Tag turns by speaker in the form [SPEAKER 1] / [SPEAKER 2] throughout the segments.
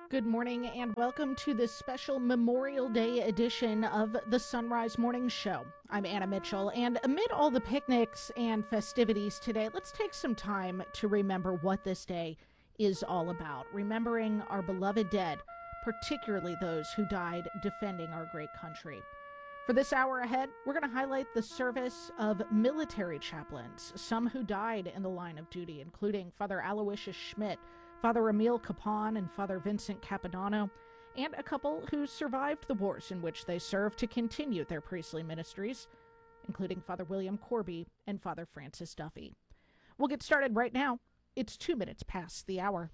[SPEAKER 1] Good morning and welcome to this special Memorial Day edition of the Sunrise Morning Show. I'm Anna Mitchell, and amid all the picnics and festivities today, let's take some time to remember what this day is all about, remembering our beloved dead, particularly those who died defending our great country. For this hour ahead, we're going to highlight the service of military chaplains, some who died in the line of duty, including Father Aloysius Schmidt, Father Emil Capon, and Father Vincent Capodanno, and a couple who survived the wars in which they served to continue their priestly ministries, including Father William Corby and Father Francis Duffy. We'll get started right now. It's 2 minutes past the hour.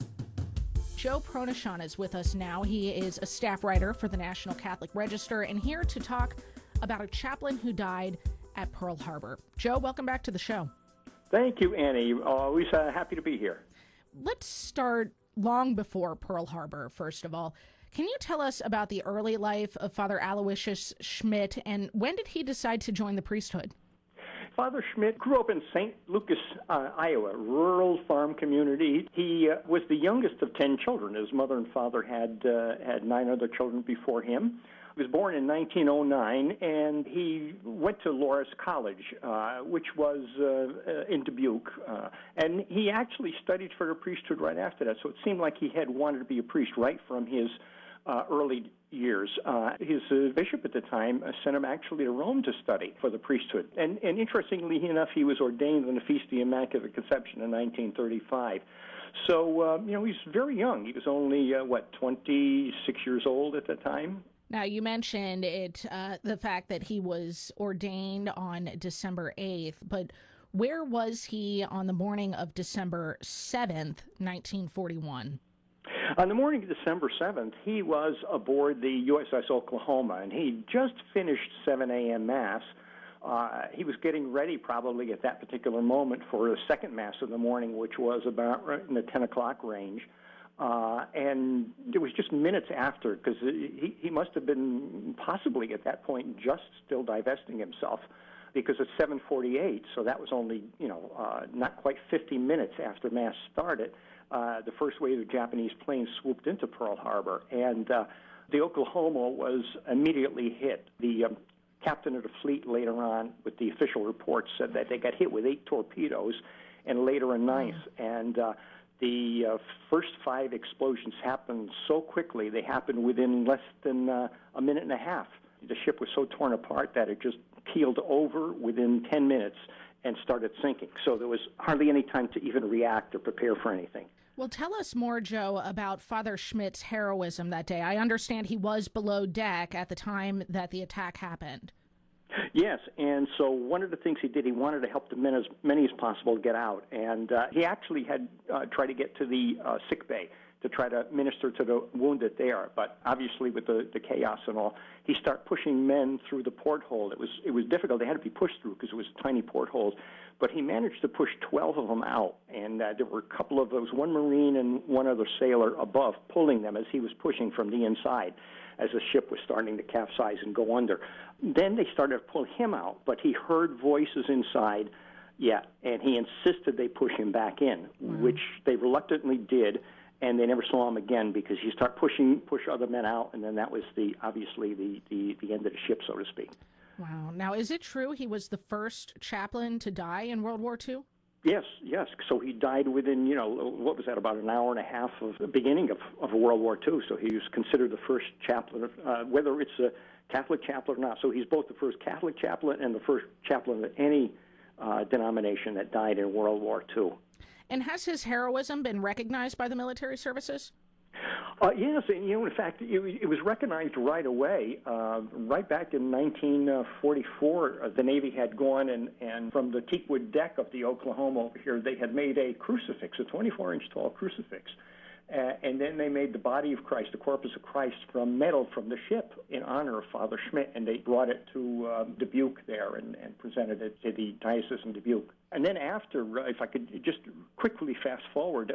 [SPEAKER 1] Joe Pronachon is with us now. He is a staff writer for the National Catholic Register and here to talk about a chaplain who died at Pearl Harbor. Joe, welcome back to the show.
[SPEAKER 2] Thank you, Annie. Always happy to be here.
[SPEAKER 1] Let's start long before Pearl Harbor, first of all. Can you tell us about the early life of Father Aloysius Schmidt, and when did he decide to join the priesthood?
[SPEAKER 2] Father Schmidt grew up in St. Lucas, Iowa, rural farm community. He was the youngest of 10 children. His mother and father had 9 other children before him. He was born in 1909, and he went to Loras College, which was in Dubuque. And he actually studied for the priesthood right after that, so it seemed like he had wanted to be a priest right from his early years. His bishop at the time sent him actually to Rome to study for the priesthood. And interestingly enough, he was ordained on the Feast of the Immaculate Conception in 1935. So, he's very young. He was only, 26 years old at the time.
[SPEAKER 1] Now, you mentioned the fact that he was ordained on December 8th, but where was he on the morning of December 7th, 1941?
[SPEAKER 2] On the morning of December 7th, he was aboard the USS Oklahoma, and he just finished 7 a.m. Mass. He was getting ready probably at that particular moment for the second Mass of the morning, which was about right in the 10 o'clock range. And it was just minutes after, because he must have been possibly at that point just still divesting himself, because it's 7:48, so that was only, not quite 50 minutes after Mass started. The first wave of Japanese planes swooped into Pearl Harbor, and the Oklahoma was immediately hit. The captain of the fleet later on, with the official reports, said that they got hit with 8 torpedoes and later a 9th. And the first 5 explosions happened so quickly, they happened within less than a minute and a half. The ship was so torn apart that it just keeled over within 10 minutes and started sinking. So there was hardly any time to even react or prepare for anything.
[SPEAKER 1] Well, tell us more, Joe, about Father Schmidt's heroism that day. I understand he was below deck at the time that the attack happened.
[SPEAKER 2] Yes, and so one of the things he did, he wanted to help as many as possible get out, and he actually had tried to get to the sick bay to try to minister to the wounded there, but obviously with the chaos and all, he started pushing men through the porthole. It was difficult. They had to be pushed through because it was tiny portholes, but he managed to push 12 of them out, and there were a couple of those, one Marine and one other sailor above, pulling them as he was pushing from the inside as the ship was starting to capsize and go under. Then they started to pull him out, but he heard voices inside, and he insisted they push him back in, which they reluctantly did, and they never saw him again because he started push other men out, and then that was obviously the end of the ship, so to speak.
[SPEAKER 1] Wow. Now, is it true he was the first chaplain to die in World War II?
[SPEAKER 2] Yes. So he died within, what was that, about an hour and a half of the beginning of World War II. So he was considered the first chaplain, whether it's a Catholic chaplain or not. So he's both the first Catholic chaplain and the first chaplain of any denomination that died in World War II.
[SPEAKER 1] And has his heroism been recognized by the military services?
[SPEAKER 2] Yes, and in fact, it was recognized right away. Right back in 1944, the Navy had gone and from the teakwood deck of the Oklahoma over here, they had made a crucifix, a 24-inch tall crucifix. And then they made the body of Christ, the corpus of Christ, from metal from the ship in honor of Father Schmidt, and they brought it to Dubuque there and presented it to the diocese in Dubuque. And then after, if I could just quickly fast forward,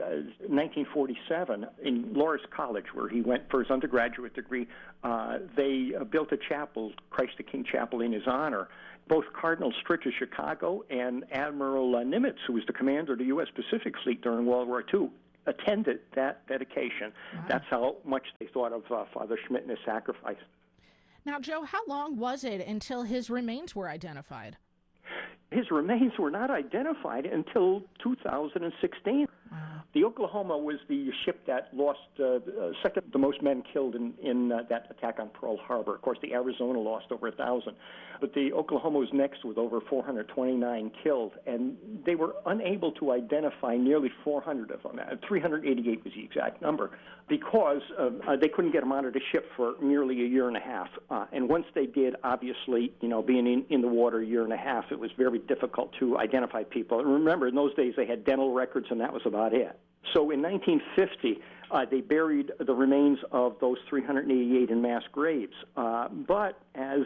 [SPEAKER 2] 1947, in Loras College, where he went for his undergraduate degree, they built a chapel, Christ the King Chapel, in his honor. Both Cardinal Stritch of Chicago and Admiral Nimitz, who was the commander of the U.S. Pacific Fleet during World War II, attended that dedication. Wow. That's how much they thought of Father Schmidt and his sacrifice.
[SPEAKER 1] Now, Joe, how long was it until his remains were identified?
[SPEAKER 2] His remains were not identified until 2016. Wow. The Oklahoma was the ship that lost second the most men killed in that attack on Pearl Harbor. Of course, the Arizona lost over 1,000. But the Oklahoma was next with over 429 killed, and they were unable to identify nearly 400 of them. 388 was the exact number, because they couldn't get them onto the ship for nearly a year and a half. And once they did, obviously, being in the water a year and a half, it was very difficult to identify people. And remember, in those days, they had dental records, and that was about it. So in 1950, they buried the remains of those 388 in mass graves. But as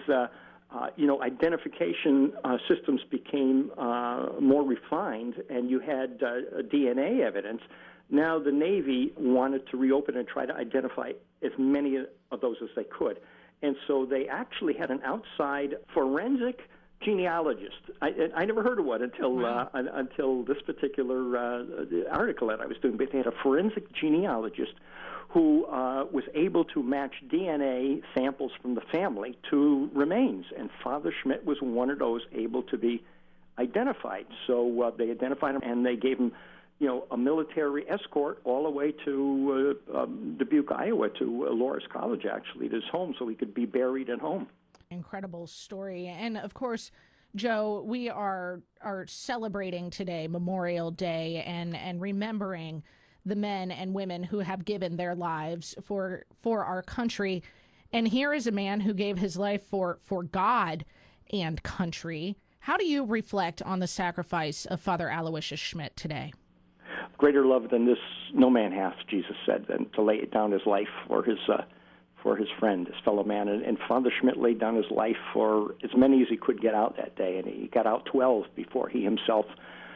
[SPEAKER 2] identification systems became more refined, and you had DNA evidence, now the Navy wanted to reopen and try to identify as many of those as they could. And so they actually had an outside forensic genealogist. I never heard of one until this particular article that I was doing. But they had a forensic genealogist who was able to match DNA samples from the family to remains, and Father Schmidt was one of those able to be identified. So they identified him, and they gave him, a military escort all the way to Dubuque, Iowa, to Loras College, actually, to his home, so he could be buried at home.
[SPEAKER 1] Incredible story. And of course, Joe, we are celebrating today, Memorial Day, and remembering the men and women who have given their lives for our country. And here is a man who gave his life for God and country. How do you reflect on the sacrifice of Father Aloysius Schmidt today?
[SPEAKER 2] Greater love than this no man hath, Jesus said, and to lay down his life for his friend, his fellow man. And Father Schmidt laid down his life for as many as he could get out that day, and he got out 12 before he himself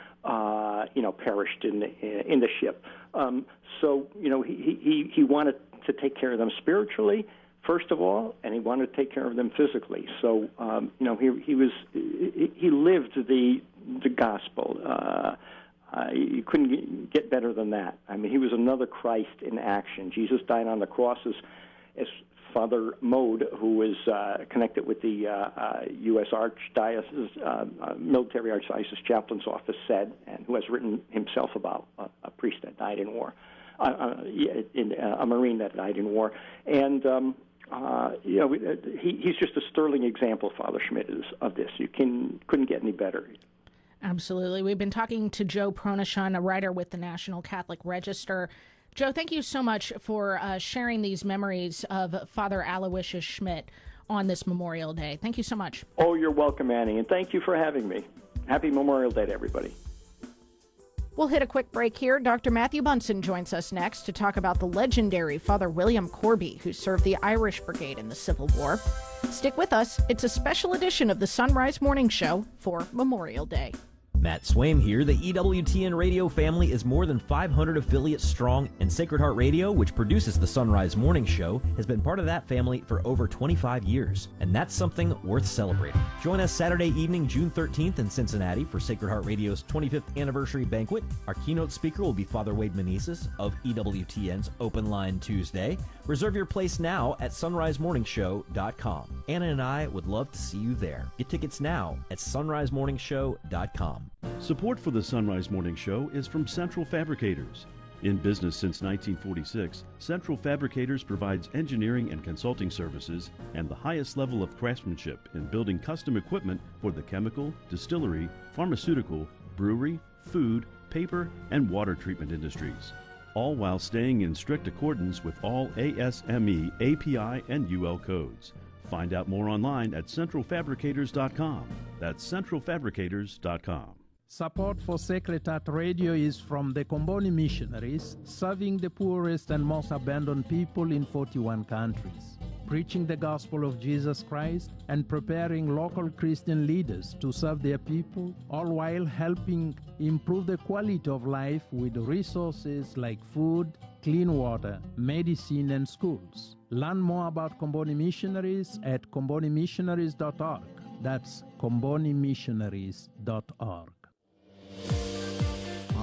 [SPEAKER 2] perished in the ship. So he wanted to take care of them spiritually, first of all, and he wanted to take care of them physically. So he lived the gospel. You couldn't get better than that. I mean, he was another Christ in action. Jesus died on the cross as Father Mode, who was connected with the U.S. Archdiocese, Military Archdiocese Chaplain's Office, said, and who has written himself about a priest that died in war, a Marine that died in war. And, he's just a sterling example, Father Schmidt is, of this. You couldn't get any better.
[SPEAKER 1] Absolutely. We've been talking to Joe Pronashon, a writer with the National Catholic Register. Joe, thank you so much for sharing these memories of Father Aloysius Schmidt on this Memorial Day. Thank you so much.
[SPEAKER 2] Oh, you're welcome, Annie, and thank you for having me. Happy Memorial Day to everybody.
[SPEAKER 1] We'll hit a quick break here. Dr. Matthew Bunson joins us next to talk about the legendary Father William Corby, who served the Irish Brigade in the Civil War. Stick with us. It's a special edition of the Sunrise Morning Show for Memorial Day.
[SPEAKER 3] Matt Swaim here. The EWTN radio family is more than 500 affiliates strong, and Sacred Heart Radio, which produces the Sunrise Morning Show, has been part of that family for over 25 years, and that's something worth celebrating. Join us Saturday evening, June 13th in Cincinnati for Sacred Heart Radio's 25th anniversary banquet. Our keynote speaker will be Father Wade Meneses of EWTN's Open Line Tuesday. Reserve your place now at sunrisemorningshow.com. Anna and I would love to see you there. Get tickets now at sunrisemorningshow.com.
[SPEAKER 4] Support for the Sunrise Morning Show is from Central Fabricators. In business since 1946, Central Fabricators provides engineering and consulting services and the highest level of craftsmanship in building custom equipment for the chemical, distillery, pharmaceutical, brewery, food, paper, and water treatment industries, all while staying in strict accordance with all ASME, API, and UL codes. Find out more online at centralfabricators.com. That's centralfabricators.com.
[SPEAKER 5] Support for Sacred Heart Radio is from the Comboni Missionaries, serving the poorest and most abandoned people in 41 countries, preaching the gospel of Jesus Christ and preparing local Christian leaders to serve their people, all while helping improve the quality of life with resources like food, clean water, medicine, and schools. Learn more about Comboni Missionaries at combonimissionaries.org. That's combonimissionaries.org.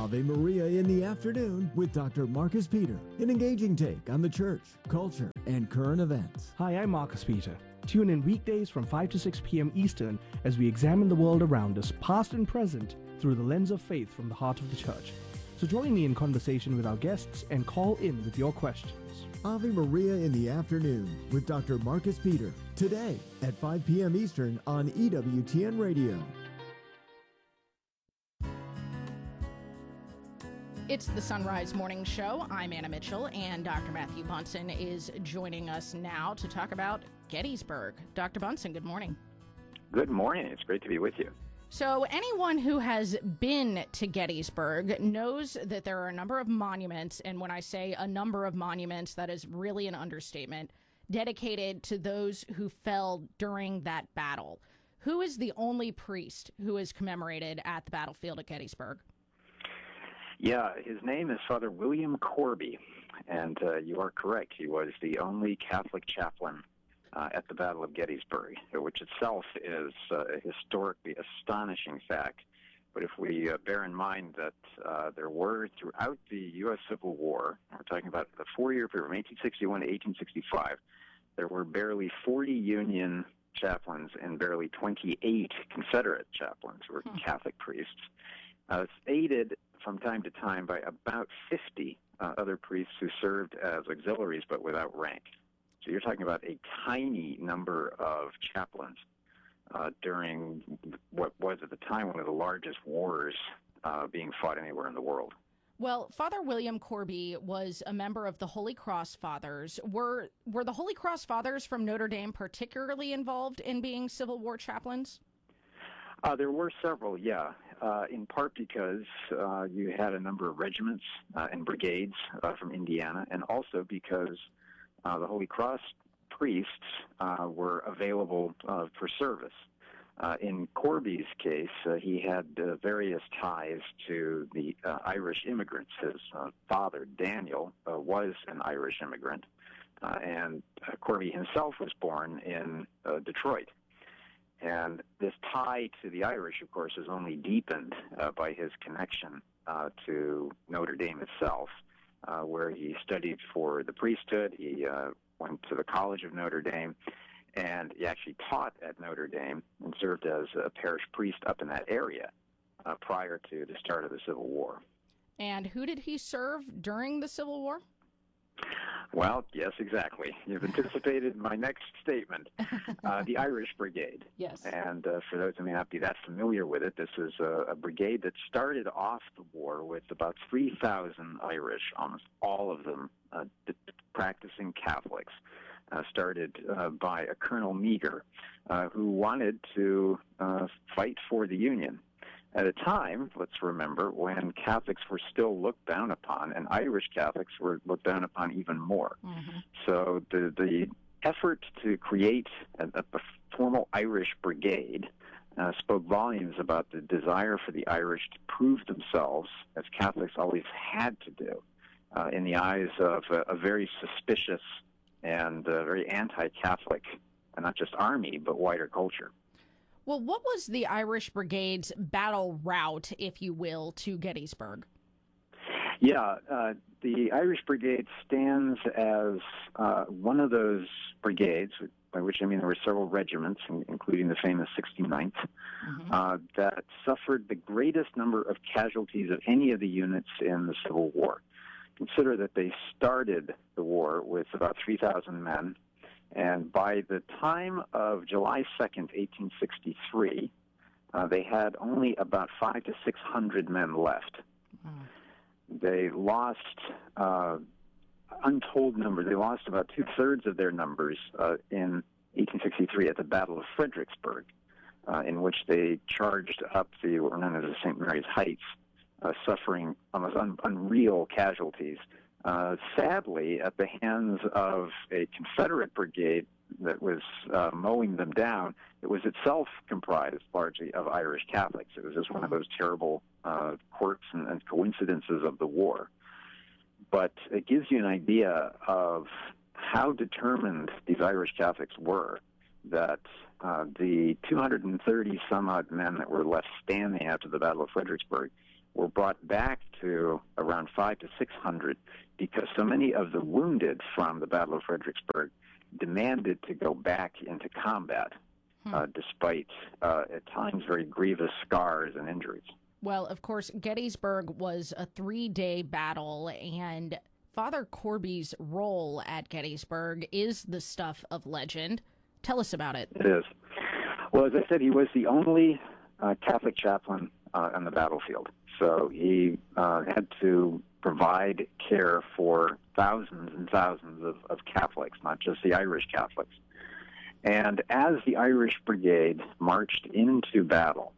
[SPEAKER 6] Ave Maria in the afternoon with Dr. Marcus Peter, an engaging take on the church, culture, and current events.
[SPEAKER 7] Hi, I'm Marcus Peter. Tune in weekdays from 5 to 6 p.m. Eastern as we examine the world around us, past and present, through the lens of faith from the heart of the church. So join me in conversation with our guests and call in with your questions.
[SPEAKER 6] Ave Maria in the afternoon with Dr. Marcus Peter, today at 5 p.m. Eastern on EWTN Radio.
[SPEAKER 1] It's the Sunrise Morning Show. I'm Anna Mitchell, and Dr. Matthew Bunson is joining us now to talk about Gettysburg. Dr. Bunson, good morning.
[SPEAKER 2] Good morning. It's great to be with you.
[SPEAKER 1] So anyone who has been to Gettysburg knows that there are a number of monuments, and when I say a number of monuments, that is really an understatement, dedicated to those who fell during that battle. Who is the only priest who is commemorated at the battlefield at Gettysburg?
[SPEAKER 8] Yeah, his name is Father William Corby, and you are correct. He was the only Catholic chaplain at the Battle of Gettysburg, which itself is a historically astonishing fact. But if we bear in mind that there were, throughout the U.S. Civil War, we're talking about the 4-year period from 1861 to 1865, there were barely 40 Union chaplains and barely 28 Confederate chaplains who were Catholic priests. It's aided from time to time by about 50 other priests who served as auxiliaries but without rank. So you're talking about a tiny number of chaplains during what was at the time one of the largest wars being fought anywhere in the world.
[SPEAKER 1] Well, Father William Corby was a member of the Holy Cross Fathers. Were the Holy Cross Fathers from Notre Dame particularly involved in being Civil War chaplains?
[SPEAKER 8] There were several, yeah, in part because you had a number of regiments and brigades from Indiana, and also because the Holy Cross priests were available for service. In Corby's case, he had various ties to the Irish immigrants. His father, Daniel, was an Irish immigrant, and Corby himself was born in Detroit. And this tie to the Irish, of course, is only deepened by his connection to Notre Dame itself, where he studied for the priesthood. He went to the College of Notre Dame, and he actually taught at Notre Dame and served as a parish priest up in that area prior to the start of the Civil War.
[SPEAKER 1] And who did he serve during the Civil War?
[SPEAKER 8] Well, yes, exactly. You've anticipated my next statement. The Irish Brigade.
[SPEAKER 1] Yes.
[SPEAKER 8] And for those who may not be that familiar with it, this is a brigade that started off the war with about 3,000 Irish, almost all of them practicing Catholics, started by a Colonel Meagher, who wanted to fight for the Union. At a time, let's remember, when Catholics were still looked down upon, and Irish Catholics were looked down upon even more. Mm-hmm. So the effort to create a formal Irish brigade spoke volumes about the desire for the Irish to prove themselves, as Catholics always had to do, in the eyes of a very suspicious and very anti-Catholic, not just army, but wider culture.
[SPEAKER 1] Well, what was the Irish Brigade's battle route, if you will, to Gettysburg?
[SPEAKER 8] Yeah, the Irish Brigade stands as one of those brigades, by which I mean there were several regiments, including the famous 69th, that suffered the greatest number of casualties of any of the units in the Civil War. Consider that they started the war with about 3,000 men, and by the time of July 2nd, 1863, they had only about 500 to 600 men left. They lost untold numbers. They lost about two-thirds of their numbers in 1863 at the Battle of Fredericksburg, in which they charged up what were known as the St. Mary's Heights, suffering almost unreal casualties. Sadly, at the hands of a Confederate brigade that was mowing them down, it was itself comprised largely of Irish Catholics. It was just one of those terrible quirks and coincidences of the war. But it gives you an idea of how determined these Irish Catholics were, that the 230 some odd men that were left standing after the Battle of Fredericksburg were brought back to around 500 to 600 because so many of the wounded from the Battle of Fredericksburg demanded to go back into combat, despite at times very grievous scars and injuries.
[SPEAKER 1] Well, of course, Gettysburg was a 3-day battle, and Father Corby's role at Gettysburg is the stuff of legend. Tell us about it.
[SPEAKER 8] It is. Well, as I said, he was the only Catholic chaplain on the battlefield. So he had to provide care for thousands and thousands of Catholics, not just the Irish Catholics. And as the Irish Brigade marched into battle,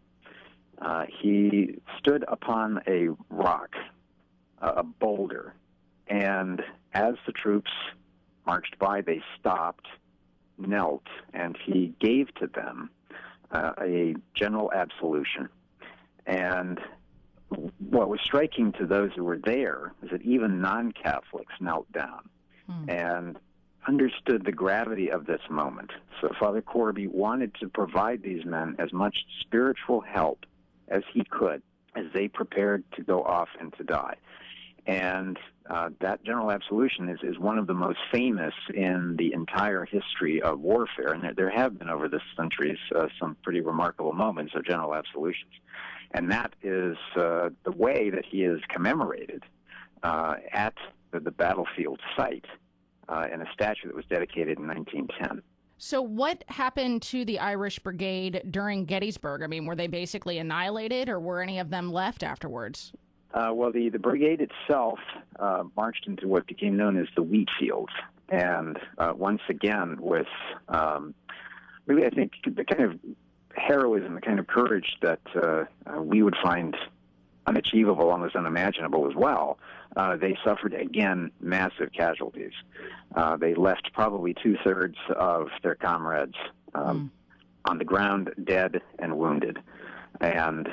[SPEAKER 8] he stood upon a rock, a boulder, and as the troops marched by, they stopped, knelt, and he gave to them a general absolution. And what was striking to those who were there is that even non-Catholics knelt down and understood the gravity of this moment. So Father Corby wanted to provide these men as much spiritual help as he could as they prepared to go off and to die. And that general absolution is one of the most famous in the entire history of warfare. And there have been over the centuries some pretty remarkable moments of general absolutions. And that is the way that he is commemorated at the battlefield site in a statue that was dedicated in 1910.
[SPEAKER 1] So what happened to the Irish Brigade during Gettysburg? I mean, were they basically annihilated, or were any of them left afterwards?
[SPEAKER 8] Well, the brigade itself marched into what became known as the wheat fields. And once again, with really, I think, the kind of heroism, the kind of courage that we would find unachievable, almost unimaginable as well, they suffered, again, massive casualties. They left probably 2/3 of their comrades on the ground, dead and wounded. And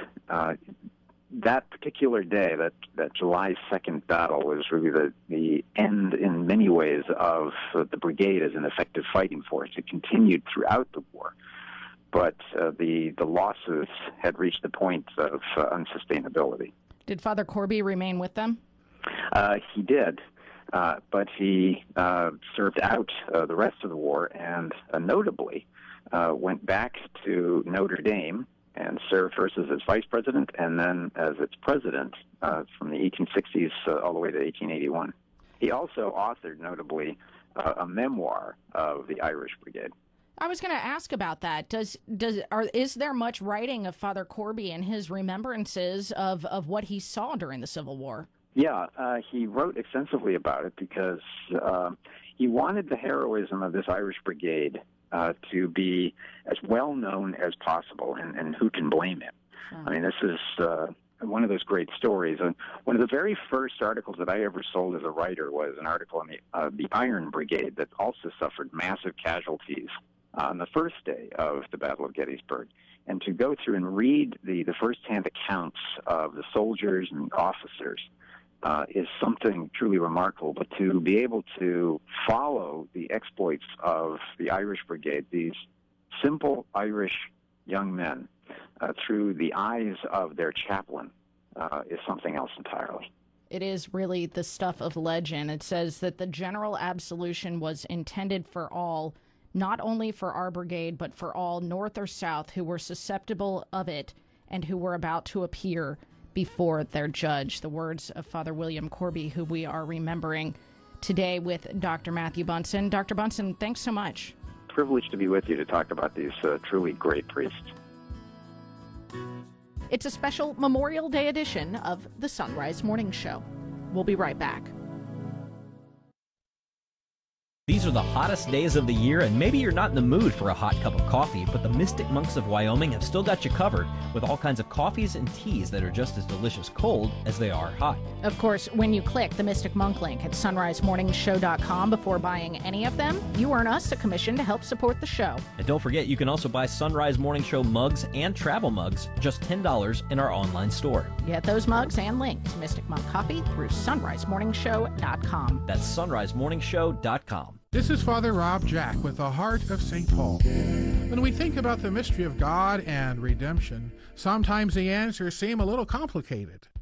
[SPEAKER 8] that particular day, that July 2nd battle, was really the end, in many ways, of the brigade as an effective fighting force. It continued throughout the war. But the losses had reached the point of unsustainability.
[SPEAKER 1] Did Father Corby remain with them?
[SPEAKER 8] He did, but he served out the rest of the war and notably went back to Notre Dame and served first as its vice president and then as its president from the 1860s all the way to 1881. He also authored, notably, a memoir of the Irish Brigade.
[SPEAKER 1] I was going to ask about that. Is there much writing of Father Corby and his remembrances of what he saw during the Civil War?
[SPEAKER 8] Yeah, he wrote extensively about it because he wanted the heroism of this Irish Brigade to be as well known as possible, and who can blame him? I mean, this is one of those great stories. And one of the very first articles that I ever sold as a writer was an article on the Iron Brigade that also suffered massive casualties on the first day of the Battle of Gettysburg. And to go through and read the first-hand accounts of the soldiers and officers is something truly remarkable. But to be able to follow the exploits of the Irish Brigade, these simple Irish young men, through the eyes of their chaplain, is something else entirely.
[SPEAKER 1] It is really the stuff of legend. It says that the general absolution was intended for all, not only for our brigade, but for all, North or South, who were susceptible of it and who were about to appear before their judge. The words of Father William Corby, who we are remembering today with Dr. Matthew Bunson. Dr. Bunson, thanks so much.
[SPEAKER 8] Privileged to be with you to talk about these truly great priests.
[SPEAKER 1] It's a special Memorial Day edition of the Sunrise Morning Show. We'll be right back.
[SPEAKER 3] These are the hottest days of the year, and maybe you're not in the mood for a hot cup of coffee, but the Mystic Monks of Wyoming have still got you covered with all kinds of coffees and teas that are just as delicious cold as they are hot.
[SPEAKER 1] Of course, when you click the Mystic Monk link at sunrisemorningshow.com before buying any of them, you earn us a commission to help support the show.
[SPEAKER 3] And don't forget, you can also buy Sunrise Morning Show mugs and travel mugs, just $10 in our online store.
[SPEAKER 1] Get those mugs and link to Mystic Monk Coffee through sunrisemorningshow.com.
[SPEAKER 3] That's sunrisemorningshow.com.
[SPEAKER 9] This is Father Rob Jack with the Heart of St. Paul. When we think about the mystery of God and redemption, sometimes the answers seem a little complicated.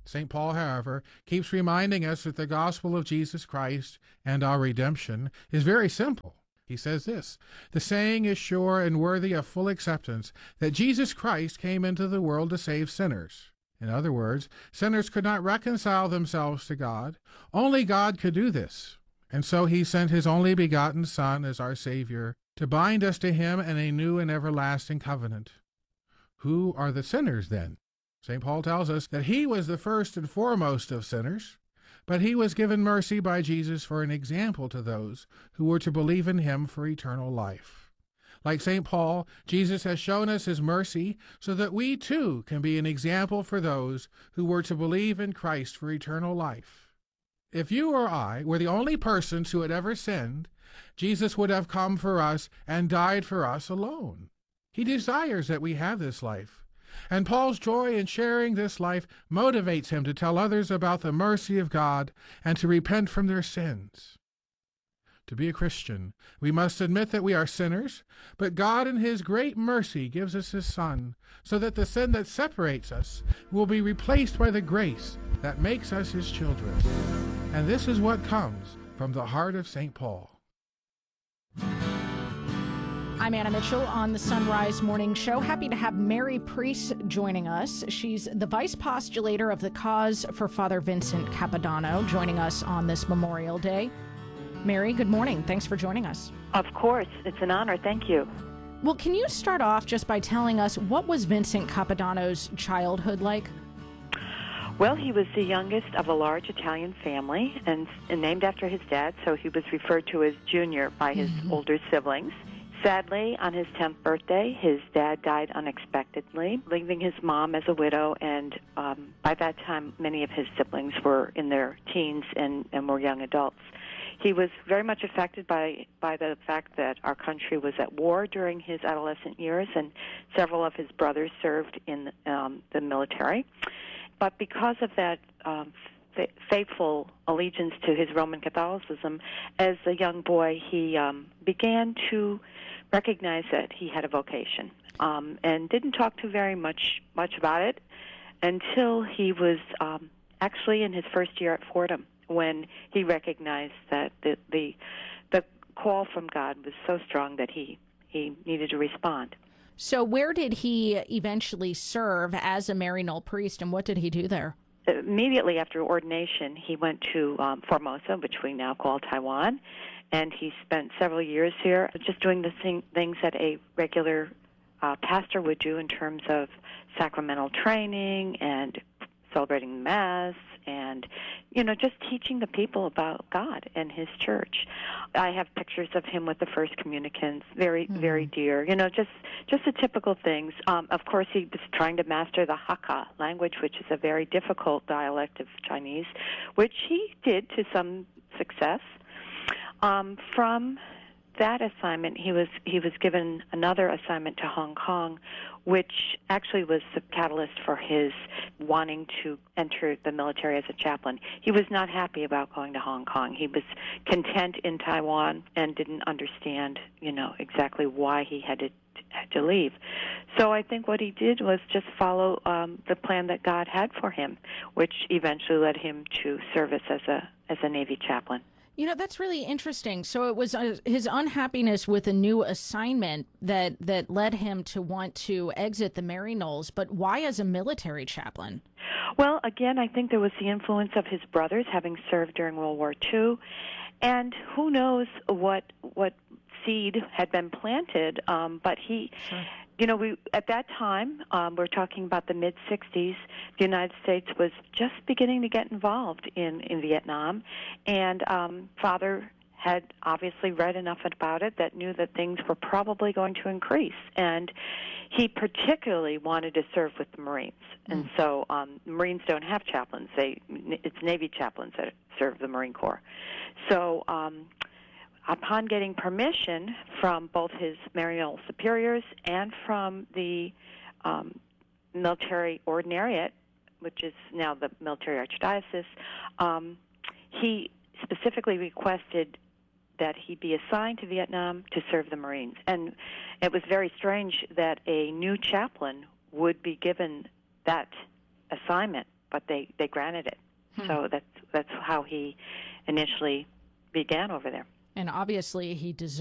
[SPEAKER 9] St. Paul, however, keeps reminding us that the gospel of Jesus Christ and our redemption is very simple. He says this, "The saying is sure and worthy of full acceptance that Jesus Christ came into the world to save sinners." In other words, sinners could not reconcile themselves to God. Only God could do this. And so he sent his only begotten Son as our Savior to bind us to him in a new and everlasting covenant. Who are the sinners then? St. Paul tells us that he was the first and foremost of sinners, but he was given mercy by Jesus for an example to those who were to believe in him for eternal life. Like St. Paul, Jesus has shown us his mercy so that we too can be an example for those who were to believe in Christ for eternal life. If you or I were the only persons who had ever sinned, Jesus would have come for us and died for us alone. He desires that we have this life. And Paul's joy in sharing this life motivates him to tell others about the mercy of God and to repent from their sins. To be a Christian, we must admit that we are sinners, but God in his great mercy gives us his Son, so that the sin that separates us will be replaced by the grace that makes us his children. And this is what comes from the heart of St. Paul.
[SPEAKER 1] I'm Anna Mitchell on the Sunrise Morning Show. Happy to have Mary Priest joining us. She's the vice postulator of the Cause for Father Vincent Capodanno, joining us on this Memorial Day. Mary, good morning. Thanks for joining us.
[SPEAKER 10] Of course. It's an honor. Thank you.
[SPEAKER 1] Well, can you start off just by telling us what was Vincent Capodanno's childhood like?
[SPEAKER 10] Well, he was the youngest of a large Italian family and named after his dad, so he was referred to as Junior by his older siblings. Sadly, on his 10th birthday, his dad died unexpectedly, leaving his mom as a widow, and by that time, many of his siblings were in their teens and were young adults. He was very much affected by the fact that our country was at war during his adolescent years, and several of his brothers served in the military. But because of that faithful allegiance to his Roman Catholicism, as a young boy, he began to recognize that he had a vocation, and didn't talk too very much about it until he was actually in his first year at Fordham, when he recognized that the call from God was so strong that he needed to respond.
[SPEAKER 1] So where did he eventually serve as a Maryknoll priest, and what did he do there?
[SPEAKER 10] Immediately after ordination, he went to Formosa, which we now call Taiwan, and he spent several years here just doing the things that a regular pastor would do in terms of sacramental training and celebrating Mass and, just teaching the people about God and his church. I have pictures of him with the first communicants, very, very dear, just the typical things. Of course, he was trying to master the Hakka language, which is a very difficult dialect of Chinese, which he did to some success. From that assignment, he was given another assignment to Hong Kong, which actually was the catalyst for his wanting to enter the military as a chaplain. He was not happy about going to Hong Kong. He was content in Taiwan and didn't understand, exactly why he had to leave. So I think what he did was just follow the plan that God had for him, which eventually led him to service as a Navy chaplain.
[SPEAKER 1] That's really interesting. So it was his unhappiness with a new assignment that led him to want to exit the Maryknolls, but why as a military chaplain?
[SPEAKER 10] Well, again, I think there was the influence of his brothers having served during World War II, and who knows what seed had been planted, but he... Sure. We at that time, we're talking about the mid-'60s, the United States was just beginning to get involved in Vietnam, and Father had obviously read enough about it that knew that things were probably going to increase, and he particularly wanted to serve with the Marines. And so Marines don't have chaplains. It's Navy chaplains that serve the Marine Corps. So upon getting permission from both his Maryknoll superiors and from the military ordinariate, which is now the military archdiocese, he specifically requested that he be assigned to Vietnam to serve the Marines. And it was very strange that a new chaplain would be given that assignment but they granted it. So that's how he initially began over there.
[SPEAKER 1] And obviously he deserved